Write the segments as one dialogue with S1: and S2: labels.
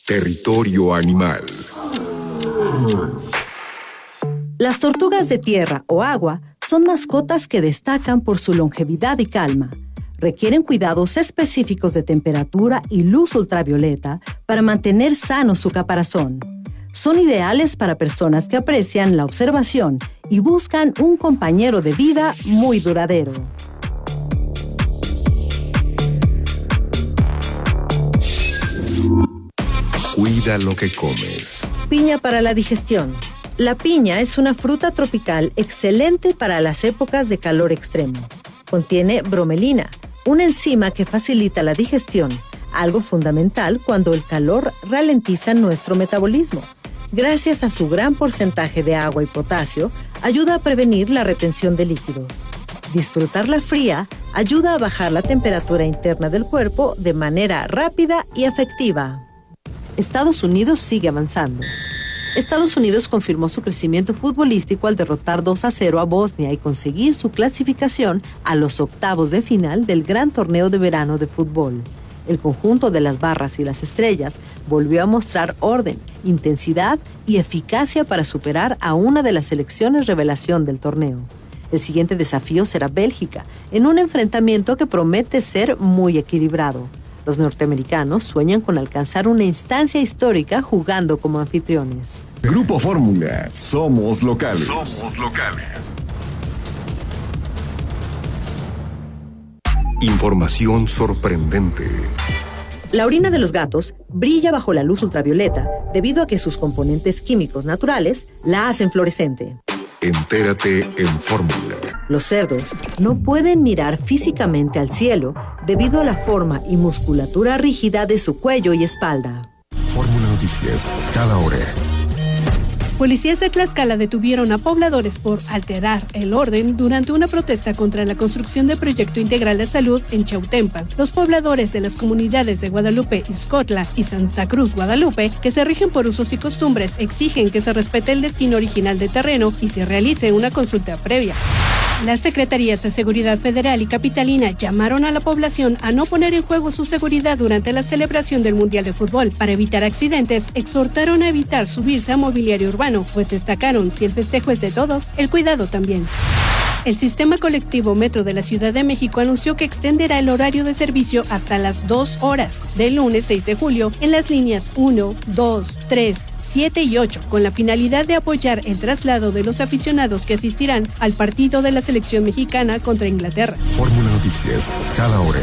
S1: Territorio animal.
S2: Las tortugas de tierra o agua son mascotas que destacan por su longevidad y calma. Requieren cuidados específicos de temperatura y luz ultravioleta para mantener sano su caparazón. Son ideales para personas que aprecian la observación y buscan un compañero de vida muy duradero.
S1: Cuida lo que comes.
S2: Piña para la digestión. La piña es una fruta tropical excelente para las épocas de calor extremo. Contiene bromelina, una enzima que facilita la digestión, algo fundamental cuando el calor ralentiza nuestro metabolismo. Gracias a su gran porcentaje de agua y potasio, ayuda a prevenir la retención de líquidos. Disfrutarla fría ayuda a bajar la temperatura interna del cuerpo de manera rápida y efectiva. Estados Unidos sigue avanzando. Estados Unidos confirmó su crecimiento futbolístico al derrotar 2-0 a Bosnia y conseguir su clasificación a los octavos de final del Gran Torneo de Verano de Fútbol. El conjunto de las barras y las estrellas volvió a mostrar orden, intensidad y eficacia para superar a una de las selecciones revelación del torneo. El siguiente desafío será Bélgica, en un enfrentamiento que promete ser muy equilibrado. Los norteamericanos sueñan con alcanzar una instancia histórica jugando como anfitriones.
S1: Grupo Fórmula. Somos locales. Información sorprendente.
S2: La orina de los gatos brilla bajo la luz ultravioleta debido a que sus componentes químicos naturales la hacen fluorescente.
S1: Entérate en Fórmula.
S2: Los cerdos no pueden mirar físicamente al cielo debido a la forma y musculatura rígida de su cuello y espalda.
S1: Fórmula Noticias, cada hora.
S3: Policías de Tlaxcala detuvieron a pobladores por alterar el orden durante una protesta contra la construcción del Proyecto Integral de Salud en Chautempan. Los pobladores de las comunidades de Guadalupe, Ixcotla y Santa Cruz, Guadalupe, que se rigen por usos y costumbres, exigen que se respete el destino original del terreno y se realice una consulta previa. Las Secretarías de Seguridad Federal y Capitalina llamaron a la población a no poner en juego su seguridad durante la celebración del Mundial de Fútbol. Para evitar accidentes, exhortaron a evitar subirse a mobiliario urbano, pues destacaron, si el festejo es de todos, el cuidado también. El sistema colectivo Metro de la Ciudad de México anunció que extenderá el horario de servicio hasta las 2 horas, del lunes 6 de julio, en las líneas 1, 2, 3, 7 y 8, con la finalidad de apoyar el traslado de los aficionados que asistirán al partido de la selección mexicana contra Inglaterra.
S1: Fórmula Noticias, cada hora.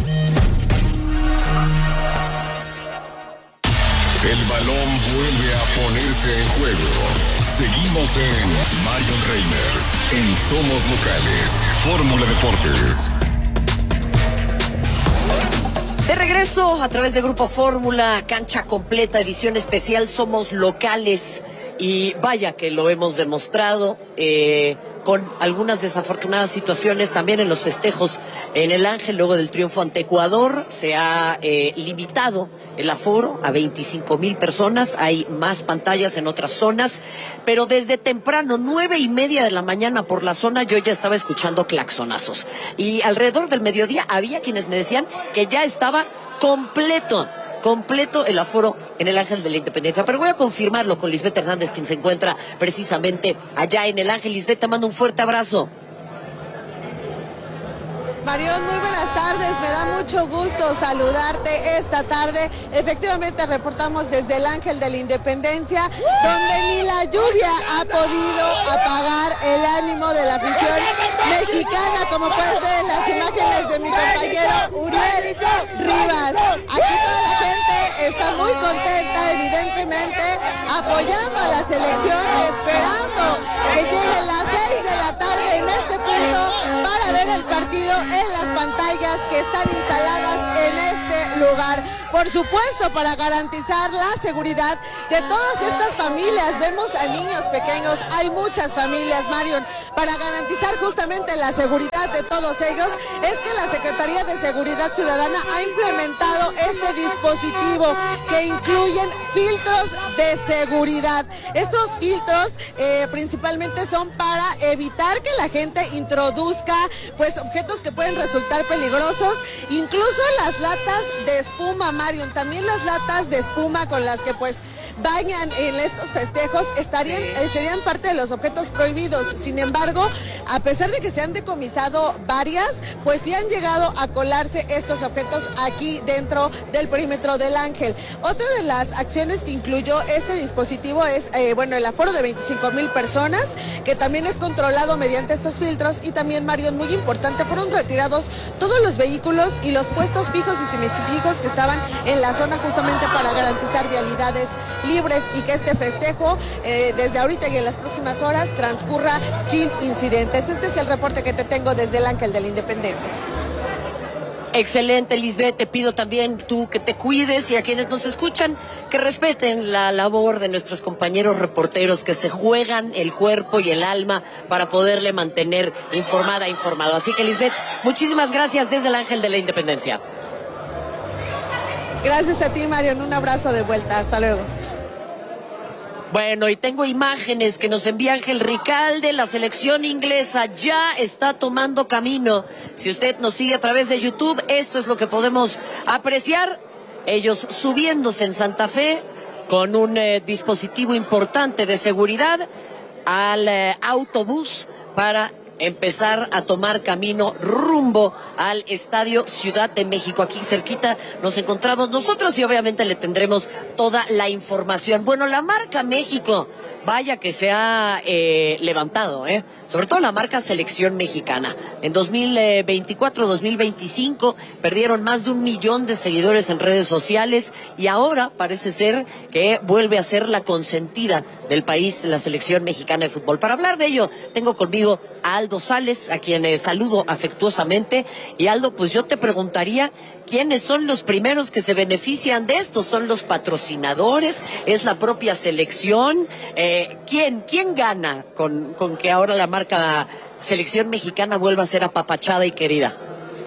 S1: El balón vuelve a ponerse en juego. Seguimos en Marion Reimers, en Somos Locales, Fórmula Deportes.
S4: De regreso a través de Grupo Fórmula, cancha completa, edición especial, Somos Locales. Y vaya que lo hemos demostrado con algunas desafortunadas situaciones también en los festejos en el Ángel. Luego del triunfo ante Ecuador se ha limitado el aforo a 25,000 personas. Hay más pantallas en otras zonas, pero desde temprano, 9:30 de la mañana por la zona, yo ya estaba escuchando claxonazos. Y alrededor del mediodía había quienes me decían que ya estaba completo el aforo en el Ángel de la Independencia. Pero voy a confirmarlo con Lisbeth Hernández, quien se encuentra precisamente allá en el Ángel. Lisbeth, te mando un fuerte abrazo.
S5: Marión, muy buenas tardes, me da mucho gusto saludarte esta tarde. Efectivamente reportamos desde el Ángel de la Independencia, donde ni la lluvia ha podido apagar el ánimo de la afición mexicana, como puedes ver en las imágenes de mi compañero Uriel Rivas. Aquí toda la gente está muy contenta, evidentemente, apoyando a la selección, esperando que lleguen las 6 de la tarde en este punto para ver el partido en las pantallas que están instaladas en este lugar. Por supuesto, para garantizar la seguridad de todas estas familias. Vemos a niños pequeños, hay muchas familias, Marion. Para garantizar justamente la seguridad de todos ellos, es que la Secretaría de Seguridad Ciudadana ha implementado este dispositivo que incluyen filtros de seguridad. Estos filtros principalmente son para evitar que la gente introduzca pues objetos que pueden resultar peligrosos, incluso las latas de espuma, Marion, también las latas de espuma con las que pues bañan en estos festejos serían parte de los objetos prohibidos. Sin embargo, a pesar de que se han decomisado varias, pues sí han llegado a colarse estos objetos aquí dentro del perímetro del Ángel. Otra de las acciones que incluyó este dispositivo es el aforo de 25,000 personas, que también es controlado mediante estos filtros. Y también, Marion, muy importante, fueron retirados todos los vehículos y los puestos fijos y semifijos que estaban en la zona, justamente para garantizar vialidades libres y que este festejo desde ahorita y en las próximas horas transcurra sin incidentes. Este es el reporte que te tengo desde el Ángel de la Independencia.
S4: Excelente, Lisbeth. Te pido también tú que te cuides, y a quienes nos escuchan que respeten la labor de nuestros compañeros reporteros que se juegan el cuerpo y el alma para poderle mantener informado. Así que, Lisbeth, muchísimas gracias desde el Ángel de la Independencia.
S5: Gracias a ti, Marion. Un abrazo de vuelta. Hasta luego.
S4: Bueno, y tengo imágenes que nos envía Ángel Ricalde. La selección inglesa ya está tomando camino. Si usted nos sigue a través de YouTube, esto es lo que podemos apreciar. Ellos subiéndose en Santa Fe con un dispositivo importante de seguridad al autobús para empezar a tomar camino rumbo al Estadio Ciudad de México. Aquí cerquita nos encontramos nosotros y obviamente le tendremos toda la información. Bueno, la marca México, vaya que se ha levantado, sobre todo la marca Selección Mexicana. En 2024-2025 perdieron más de 1 millón de seguidores en redes sociales y ahora parece ser que vuelve a ser la consentida del país, la Selección Mexicana de Fútbol. Para hablar de ello, tengo conmigo a Aldo Sales, a quien saludo afectuosamente. Y Aldo, pues yo te preguntaría, ¿quiénes son los primeros que se benefician de esto? ¿Son los patrocinadores? ¿Es la propia selección? ¿Quién gana con que ahora la marca Selección Mexicana vuelva a ser apapachada y querida?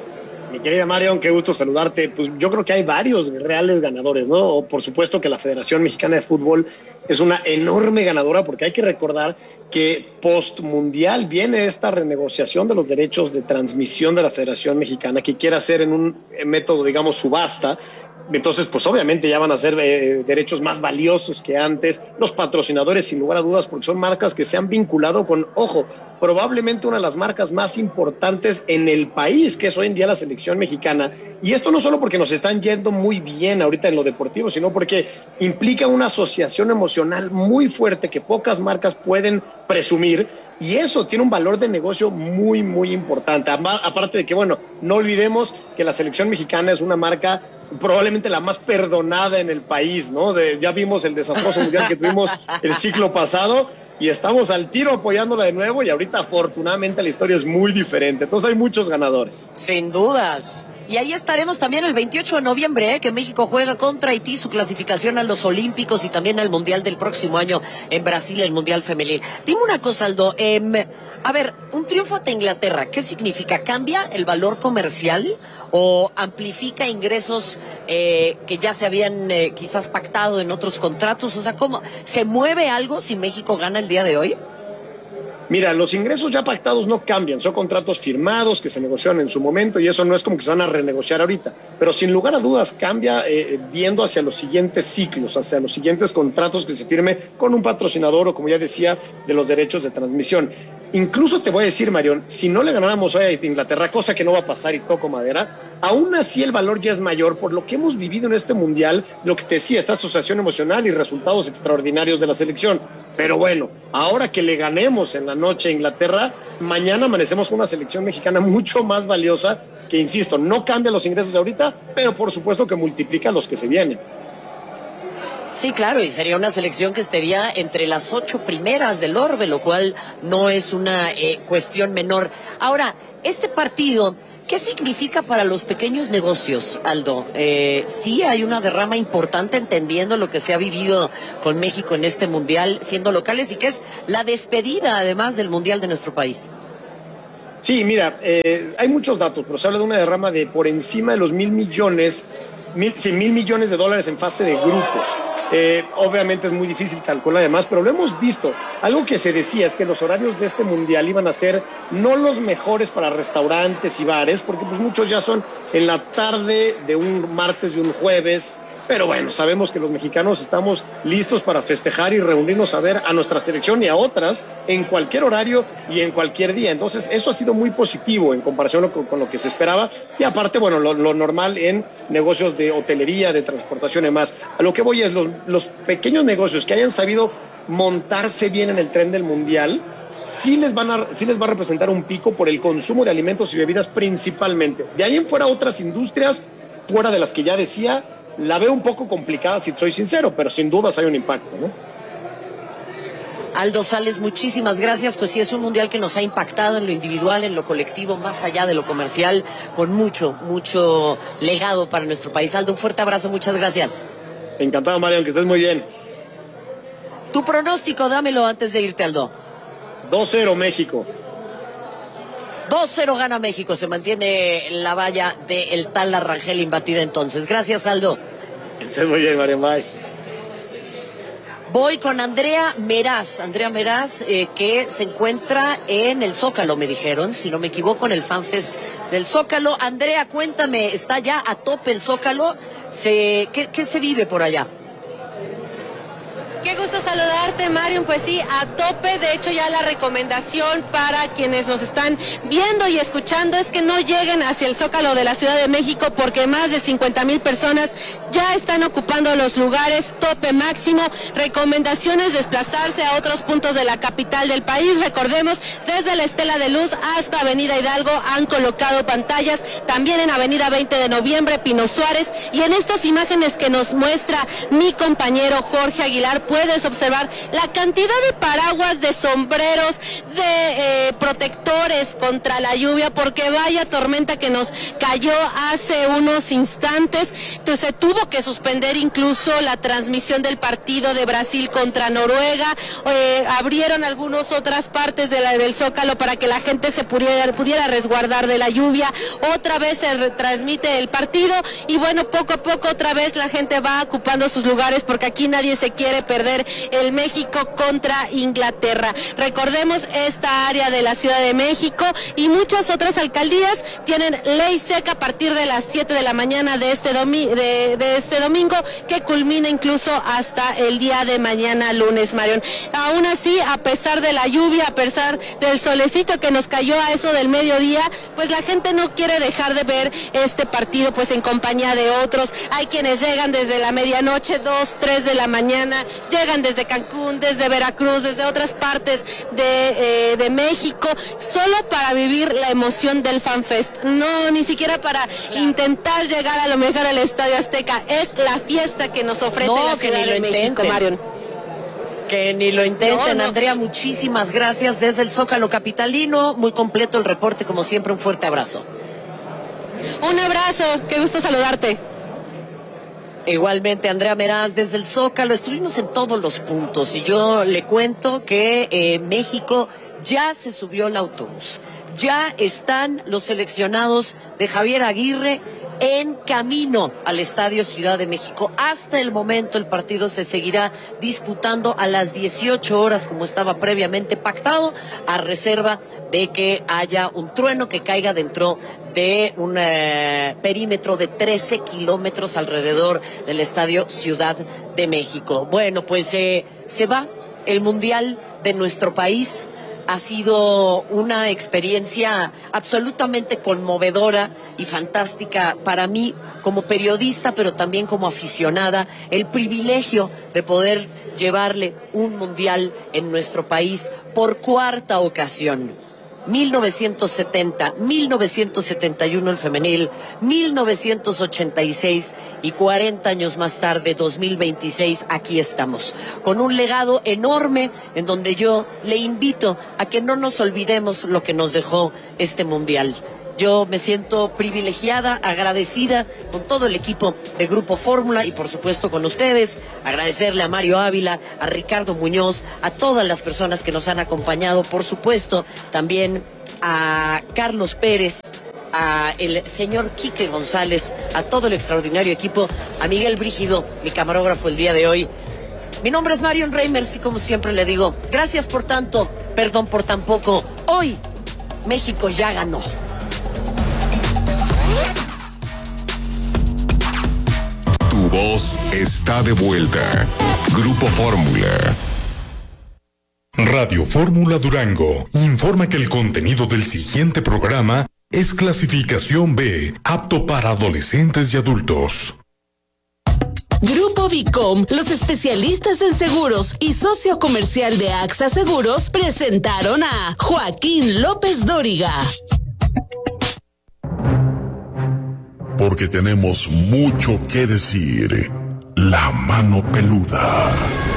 S6: Mi querida Marion, qué gusto saludarte. Pues yo creo que hay varios reales ganadores, ¿no? Por supuesto que la Federación Mexicana de Fútbol es una enorme ganadora, porque hay que recordar que post-mundial viene esta renegociación de los derechos de transmisión de la Federación Mexicana, que quiere hacer en un método, digamos, subasta. Entonces, pues obviamente ya van a ser derechos más valiosos que antes. Los patrocinadores, sin lugar a dudas, porque son marcas que se han vinculado con, ojo, probablemente una de las marcas más importantes en el país, que es hoy en día la Selección Mexicana. Y esto no solo porque nos están yendo muy bien ahorita en lo deportivo, sino porque implica una asociación emocional muy fuerte que pocas marcas pueden presumir, y eso tiene un valor de negocio muy, muy importante. Aparte de que, bueno, no olvidemos que la Selección Mexicana es una marca probablemente la más perdonada en el país, ¿no? Ya vimos el desastroso mundial que tuvimos el ciclo pasado y estamos al tiro apoyándola de nuevo, y ahorita afortunadamente la historia es muy diferente. Entonces hay muchos ganadores.
S4: Sin dudas. Y ahí estaremos también el 28 de noviembre, que México juega contra Haití su clasificación a los Olímpicos y también al Mundial del próximo año en Brasil, el Mundial Femenil. Dime una cosa, Aldo. A ver, un triunfo ante Inglaterra, ¿qué significa? ¿Cambia el valor comercial o amplifica ingresos que ya se habían quizás pactado en otros contratos? O sea, ¿cómo se mueve algo si México gana el día de hoy?
S6: Mira, los ingresos ya pactados no cambian, son contratos firmados que se negociaron en su momento, y eso no es como que se van a renegociar ahorita, pero sin lugar a dudas cambia viendo hacia los siguientes ciclos, hacia los siguientes contratos que se firme con un patrocinador o, como ya decía, de los derechos de transmisión. Incluso te voy a decir, Marion, si no le ganáramos hoy a Inglaterra, cosa que no va a pasar y toco madera, aún así el valor ya es mayor por lo que hemos vivido en este mundial, lo que te decía, esta asociación emocional y resultados extraordinarios de la selección. Pero bueno, ahora que le ganemos en la noche a Inglaterra, mañana amanecemos con una selección mexicana mucho más valiosa, que, insisto, no cambia los ingresos de ahorita, pero por supuesto que multiplica los que se vienen.
S4: Sí, claro, y sería una selección que estaría entre las 8 primeras del orbe, lo cual no es una cuestión menor. Ahora, este partido, ¿qué significa para los pequeños negocios, Aldo? Sí hay una derrama importante, entendiendo lo que se ha vivido con México en este mundial, siendo locales, y que es la despedida, además, del mundial de nuestro país.
S6: Sí, mira, hay muchos datos, pero se habla de una derrama de por encima de los 1,000 millones 100 mil millones de dólares en fase de grupos. Obviamente es muy difícil calcular además, pero lo hemos visto. Algo que se decía es que los horarios de este mundial iban a ser no los mejores para restaurantes y bares, porque pues muchos ya son en la tarde de un martes y un jueves. Pero bueno, sabemos que los mexicanos estamos listos para festejar y reunirnos a ver a nuestra selección y a otras en cualquier horario y en cualquier día. Entonces, eso ha sido muy positivo en comparación con lo que se esperaba. Y aparte, bueno, lo normal en negocios de hotelería, de transportación y demás. A lo que voy es los pequeños negocios que hayan sabido montarse bien en el tren del Mundial, sí les va a representar un pico por el consumo de alimentos y bebidas principalmente. De ahí en fuera otras industrias, fuera de las que ya decía, la veo un poco complicada, si soy sincero, pero sin dudas hay un impacto, ¿no?
S4: Aldo Sales, muchísimas gracias. Pues sí, es un mundial que nos ha impactado en lo individual, en lo colectivo, más allá de lo comercial, con mucho legado para nuestro país. Aldo, un fuerte abrazo, muchas gracias.
S6: Encantado, Marion, que estés muy bien.
S4: Tu pronóstico, dámelo antes de irte, Aldo.
S6: 2-0 México.
S4: 2-0 gana México, se mantiene la valla del Tala Rangel imbatida entonces. Gracias, Aldo.
S6: Que estés muy bien, Marion, bye.
S4: Voy con Andrea Meraz, que se encuentra en el Zócalo, me dijeron, si no me equivoco, en el FanFest del Zócalo. Andrea, cuéntame, ¿está ya a tope el Zócalo? ¿Qué se vive por allá?
S7: Qué gusto saludarte, Marion. Pues sí, a tope. De hecho, ya la recomendación para quienes nos están viendo y escuchando es que no lleguen hacia el Zócalo de la Ciudad de México, porque más de 50,000 personas ya están ocupando los lugares, tope máximo. Recomendaciones: desplazarse a otros puntos de la capital del país. Recordemos, desde la Estela de Luz hasta Avenida Hidalgo han colocado pantallas, también en Avenida 20 de Noviembre, Pino Suárez, y en estas imágenes que nos muestra mi compañero Jorge Aguilar, puedes observar la cantidad de paraguas, de sombreros, de protectores contra la lluvia, porque vaya tormenta que nos cayó hace unos instantes. Entonces, se tuvo que suspender incluso la transmisión del partido de Brasil contra Noruega. Abrieron algunas otras partes del Zócalo para que la gente se pudiera resguardar de la lluvia. Otra vez se retransmite el partido y bueno, poco a poco otra vez la gente va ocupando sus lugares, porque aquí nadie se quiere perder el México contra Inglaterra. Recordemos, esta área de la Ciudad de México y muchas otras alcaldías tienen ley seca a partir de las 7 de la mañana de este domingo, que culmina incluso hasta el día de mañana lunes, Marion. Aún así, a pesar de la lluvia, a pesar del solecito que nos cayó a eso del mediodía, pues la gente no quiere dejar de ver este partido pues en compañía de otros. Hay quienes llegan desde la medianoche, 2, 3 de la mañana, llegan desde Cancún, desde Veracruz, desde otras partes de México, solo para vivir la emoción del FanFest. No, ni siquiera para intentar llegar a lo mejor al Estadio Azteca. Es la fiesta que nos ofrece la Ciudad de México, Marion.
S4: Que ni lo intenten. No. Andrea, muchísimas gracias desde el Zócalo capitalino. Muy completo el reporte, como siempre, un fuerte abrazo.
S7: Un abrazo, qué gusto saludarte.
S4: Igualmente, Andrea Meraz desde el Zócalo. Estuvimos en todos los puntos y yo le cuento que México ya se subió al autobús. Ya están los seleccionados de Javier Aguirre en camino al Estadio Ciudad de México. Hasta el momento el partido se seguirá disputando a las 18 horas como estaba previamente pactado, a reserva de que haya un trueno que caiga dentro de un perímetro de 13 kilómetros alrededor del Estadio Ciudad de México. Bueno, pues se va el Mundial de nuestro país. Ha sido una experiencia absolutamente conmovedora y fantástica para mí como periodista, pero también como aficionada. El privilegio de poder llevarle un mundial en nuestro país por cuarta ocasión. 1970, 1971 el femenil, 1986 y 40 años más tarde, 2026, aquí estamos, con un legado enorme en donde yo le invito a que no nos olvidemos lo que nos dejó este mundial. Yo me siento privilegiada, agradecida con todo el equipo de Grupo Fórmula y por supuesto con ustedes. Agradecerle a Mario Ávila, a Ricardo Muñoz, a todas las personas que nos han acompañado, por supuesto también a Carlos Pérez, a el señor Quique González, a todo el extraordinario equipo, a Miguel Brígido, mi camarógrafo el día de hoy. Mi nombre es Marion Reimers y como siempre le digo, gracias por tanto, perdón por tan poco. Hoy, México ya ganó.
S1: Tu voz está de vuelta. Grupo Fórmula.
S8: Radio Fórmula Durango informa que el contenido del siguiente programa es clasificación B, apto para adolescentes y adultos.
S9: Grupo Vicom, los especialistas en seguros y socio comercial de AXA Seguros presentaron a Joaquín López Dóriga.
S10: Porque tenemos mucho que decir. La mano peluda.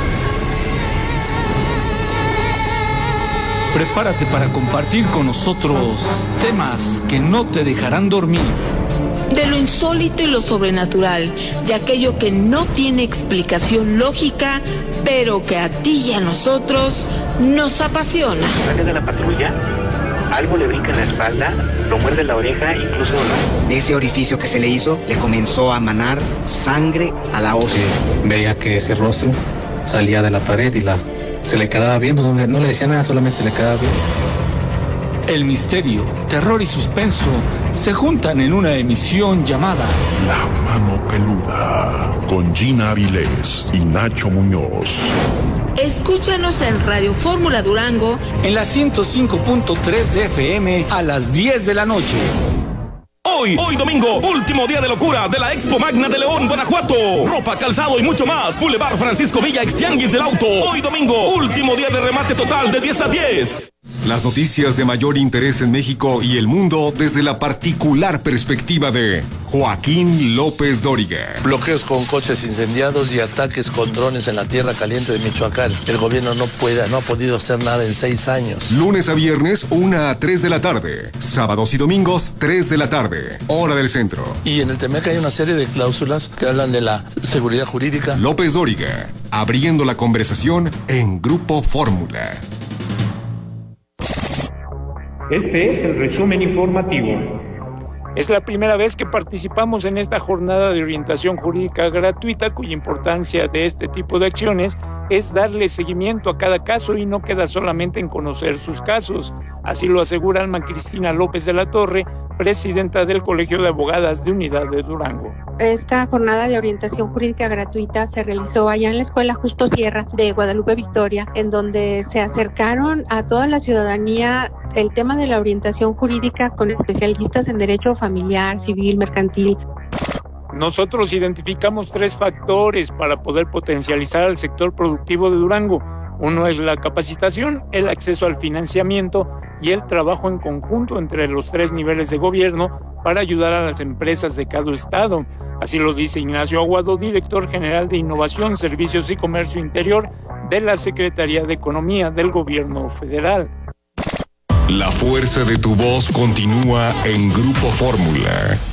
S11: Prepárate para compartir con nosotros temas que no te dejarán dormir.
S12: De lo insólito y lo sobrenatural, de aquello que no tiene explicación lógica, pero que a ti y a nosotros nos apasiona.
S13: Sale de la patrulla, algo le brinca en la espalda, lo muerde la oreja, incluso
S14: de ese orificio que se le hizo, le comenzó a manar sangre a la hoz.
S15: Veía que ese rostro salía de la pared y se le quedaba viendo, no le decía nada, solamente se le quedaba viendo.
S11: El misterio, terror y suspenso se juntan en una emisión llamada
S10: La Mano Peluda, con Gina Avilés y Nacho Muñoz.
S12: Escúchanos en Radio Fórmula Durango
S11: en la 105.3 de FM a las 10 de la noche.
S16: Hoy domingo, último día de locura de la Expo Magna de León, Guanajuato. Ropa, calzado y mucho más. Boulevard Francisco Villa, Extianguis del Auto. Hoy domingo, último día de remate total de 10 a 10.
S1: Las noticias de mayor interés en México y el mundo desde la particular perspectiva de Joaquín López Dóriga.
S17: Bloqueos con coches incendiados y ataques con drones en la tierra caliente de Michoacán. El gobierno no ha podido hacer nada en 6 años.
S1: Lunes a viernes, 1 a 3 de la tarde. Sábados y domingos, 3 de la tarde. Hora del centro.
S17: Y en el TEMEC hay una serie de cláusulas que hablan de la seguridad jurídica.
S1: López Dóriga, abriendo la conversación en Grupo Fórmula.
S18: Este es el resumen informativo.
S19: Es la primera vez que participamos en esta jornada de orientación jurídica gratuita, cuya importancia de este tipo de acciones es darle seguimiento a cada caso y no queda solamente en conocer sus casos. Así lo asegura Alma Cristina López de la Torre, presidenta del Colegio de Abogadas de Unidad de Durango.
S20: Esta jornada de orientación jurídica gratuita se realizó allá en la Escuela Justo Sierra de Guadalupe Victoria, en donde se acercaron a toda la ciudadanía el tema de la orientación jurídica con especialistas en derecho familiar, civil, mercantil.
S19: Nosotros identificamos 3 factores para poder potencializar al sector productivo de Durango. Uno es la capacitación, el acceso al financiamiento y el trabajo en conjunto entre los 3 niveles de gobierno para ayudar a las empresas de cada estado. Así lo dice Ignacio Aguado, director general de Innovación, Servicios y Comercio Interior de la Secretaría de Economía del Gobierno Federal.
S1: La fuerza de tu voz continúa en Grupo Fórmula.